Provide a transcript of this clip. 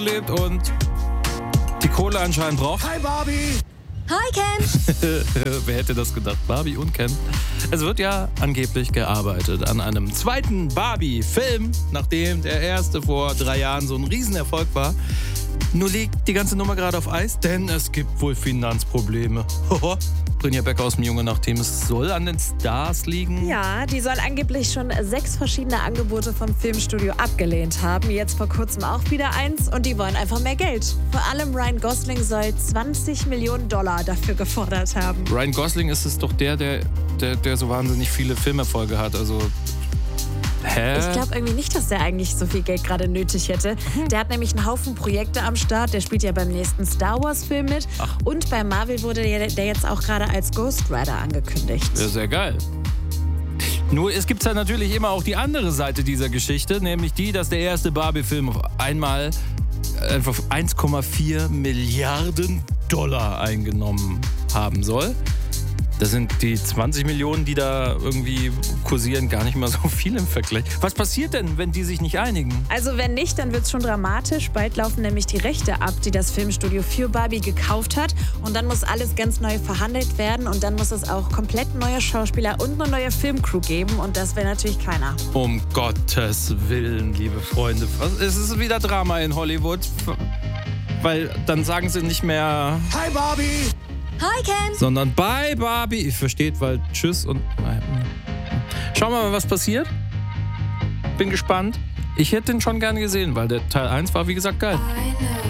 lebt und die Kohle anscheinend braucht. Hi Barbie! Hi Ken! Wer hätte das gedacht? Barbie und Ken. Es wird ja angeblich gearbeitet an einem zweiten Barbie-Film, nachdem der erste vor 3 Jahren so ein Riesenerfolg war. Nur liegt die ganze Nummer gerade auf Eis, denn es gibt wohl Finanzprobleme. Brynja Becker aus dem Junge Nacht-Team. Es soll an den Stars liegen. Ja, die soll angeblich schon 6 verschiedene Angebote vom Filmstudio abgelehnt haben. Jetzt vor kurzem auch wieder eins und die wollen einfach mehr Geld. Vor allem Ryan Gosling soll $20 Millionen dafür gefordert haben. Ryan Gosling ist es doch der so wahnsinnig viele Filmerfolge hat. Also, hä? Ich glaube irgendwie nicht, dass der eigentlich so viel Geld gerade nötig hätte. Der hat nämlich einen Haufen Projekte am Start. Der spielt ja beim nächsten Star Wars-Film mit. Ach. Und bei Marvel wurde der jetzt auch gerade als Ghost Rider angekündigt. Ja, sehr geil. Nur es gibt ja natürlich immer auch die andere Seite dieser Geschichte, nämlich die, dass der erste Barbie-Film auf einmal einfach 1,4 Milliarden Dollar eingenommen haben soll. Das sind die 20 Millionen, die da irgendwie kursieren, gar nicht mal so viel im Vergleich. Was passiert denn, wenn die sich nicht einigen? Also wenn nicht, dann wird es schon dramatisch. Bald laufen nämlich die Rechte ab, die das Filmstudio für Barbie gekauft hat. Und dann muss alles ganz neu verhandelt werden. Und dann muss es auch komplett neue Schauspieler und eine neue Filmcrew geben. Und das will natürlich keiner. Um Gottes Willen, liebe Freunde. Es ist wieder Drama in Hollywood. Weil dann sagen sie nicht mehr Hi Barbie! Hi Ken! sondern bye Barbie. Ihr versteht, weil tschüss und... Schauen wir mal, was passiert. Bin gespannt. Ich hätte den schon gerne gesehen, weil der Teil 1 war, wie gesagt, geil.